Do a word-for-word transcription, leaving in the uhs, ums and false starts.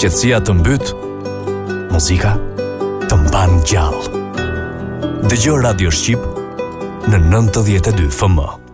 qetësia të mbyt, muzika të mban gjallë. Dëgjoj Radio Shqip në nëntëdhjetë e dy F M.